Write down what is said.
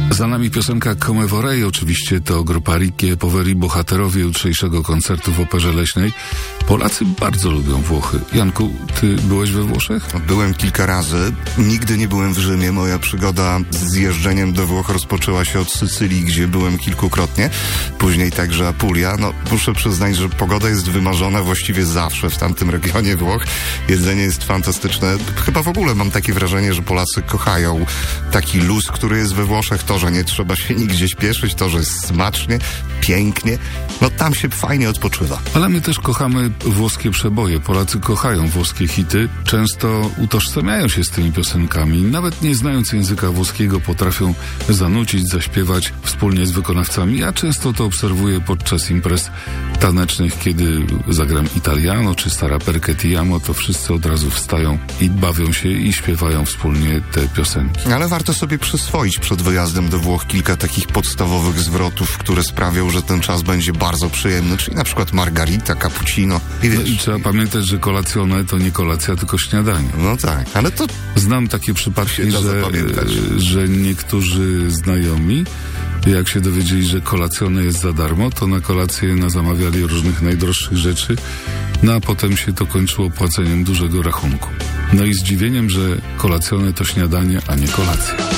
Za nami piosenka Come Vorrei, oczywiście to grupa Rickie Poveri, bohaterowie jutrzejszego koncertu w Operze Leśnej. Polacy bardzo lubią Włochy. Janku, ty byłeś we Włoszech? Byłem kilka razy. Nigdy nie byłem w Rzymie. Moja przygoda z jeżdżeniem do Włoch rozpoczęła się od Sycylii, gdzie byłem kilkukrotnie. Później także Apulia. Muszę przyznać, że pogoda jest wymarzona właściwie zawsze w tamtym regionie Włoch. Jedzenie jest fantastyczne. Chyba w ogóle mam takie wrażenie, że Polacy kochają taki luz, który jest we Włoszech. To, że nie trzeba się nigdzie śpieszyć, to, że jest smacznie, pięknie. Tam się fajnie odpoczywa. Ale my też kochamy włoskie przeboje. Polacy kochają włoskie hity. Często utożsamiają się z tymi piosenkami. Nawet nie znając języka włoskiego potrafią zanucić, zaśpiewać wspólnie z wykonawcami. Ja często to obserwuję podczas imprez tanecznych, kiedy zagram Italiano czy Stara Perché Ti Amo, to wszyscy od razu wstają i bawią się i śpiewają wspólnie te piosenki. Ale warto sobie przyswoić przed wyjazdem do Włoch kilka takich podstawowych zwrotów, które sprawią, że ten czas będzie bardzo przyjemny, czyli na przykład margarita, cappuccino. I trzeba pamiętać, że kolacjone to nie kolacja, tylko śniadanie. No tak, ale to... Znam takie przypadki, że niektórzy znajomi, jak się dowiedzieli, że kolacjone jest za darmo, to na kolację zamawiali różnych najdroższych rzeczy, a potem się to kończyło płaceniem dużego rachunku. I zdziwieniem, że kolacjone to śniadanie, a nie kolacja.